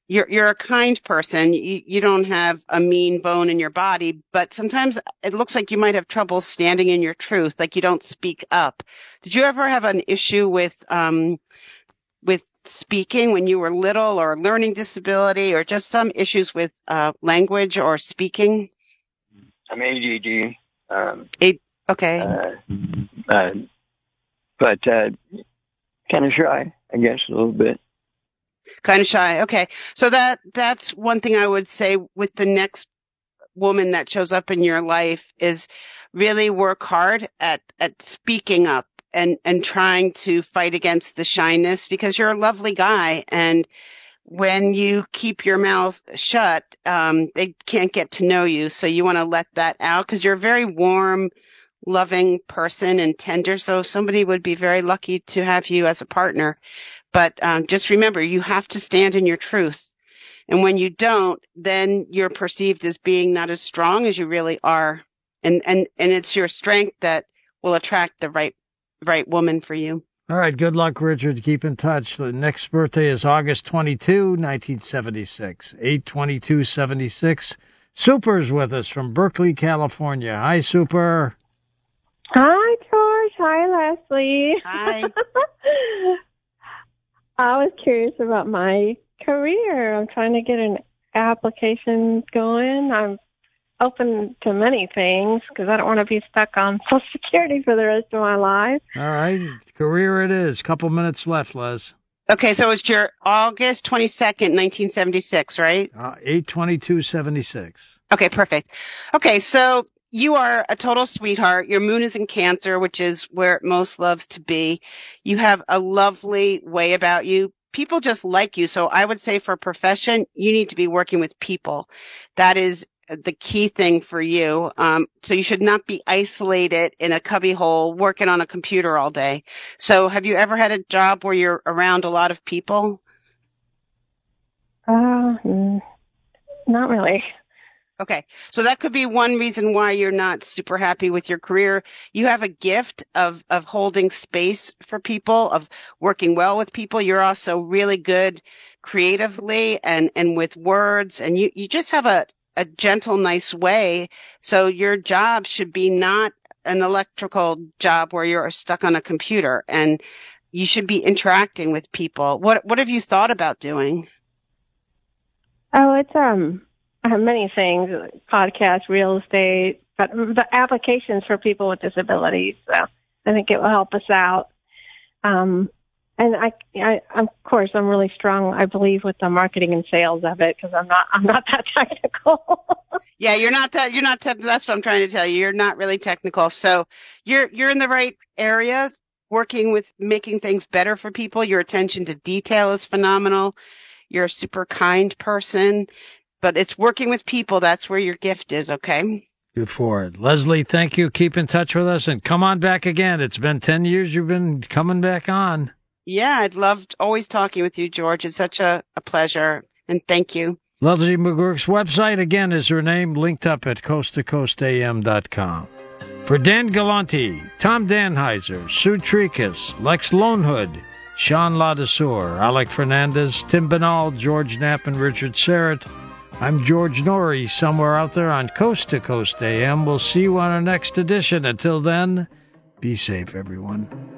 you're a kind person. You don't have a mean bone in your body, but sometimes it looks like you might have trouble standing in your truth, like you don't speak up. Did you ever have an issue with speaking when you were little, or learning disability, or just some issues with language or speaking? I'm ADD. Okay. But kind of shy, I guess, a little bit. Kind of shy. Okay. So that's one thing I would say with the next woman that shows up in your life is really work hard at speaking up and trying to fight against the shyness, because you're a lovely guy. And when you keep your mouth shut, they can't get to know you. So you want to let that out, because you're a very warm, loving person and tender. So somebody would be very lucky to have you as a partner. But just remember, you have to stand in your truth. And when you don't, then you're perceived as being not as strong as you really are. And it's your strength that will attract the right woman for you. All right. Good luck, Richard. Keep in touch. The next birthday is August 22, 1976. 8/22/76. Super's with us from Berkeley, California. Hi, Super. Hi, George. Hi, Leslie. Hi. I was curious about my career. I'm trying to get an application going. I'm open to many things because I don't want to be stuck on Social Security for the rest of my life. All right. Career it is. Couple minutes left, Les. Okay, so it's your August 22nd, 1976, right? 8/22/76. Okay, perfect. Okay, so you are a total sweetheart. Your moon is in Cancer, which is where it most loves to be. You have a lovely way about you. People just like you. So I would say for a profession, you need to be working with people. That is the key thing for you. So you should not be isolated in a cubbyhole working on a computer all day. So have you ever had a job where you're around a lot of people? Not really. Okay. So that could be one reason why you're not super happy with your career. You have a gift of holding space for people, of working well with people. You're also really good creatively and with words, and you just have a gentle, nice way. So your job should be not an electrical job where you're stuck on a computer, and you should be interacting with people. What have you thought about doing? Oh, it's I have many things, podcasts, real estate, but the applications for people with disabilities. So I think it will help us out. And I of course, I'm really strong, I believe, with the marketing and sales of it, because I'm not that technical. Yeah, you're not that. That's what I'm trying to tell you. You're not really technical. So you're in the right area, working with making things better for people. Your attention to detail is phenomenal. You're a super kind person. But it's working with people. That's where your gift is, okay? Good for it. Leslie, thank you. Keep in touch with us and come on back again. It's been 10 years you've been coming back on. Yeah, I'd loved always talking with you, George. It's such a pleasure. And thank you. Leslie McGurk's website, again, is her name, linked up at coasttocoastam.com. For Dan Galanti, Tom Danheiser, Sue Tricus, Lex Lonehood, Sean Ladesseur, Alec Fernandez, Tim Banal, George Knapp, and Richard Serrett, I'm George Norrie, somewhere out there on Coast to Coast AM. We'll see you on our next edition. Until then, be safe, everyone.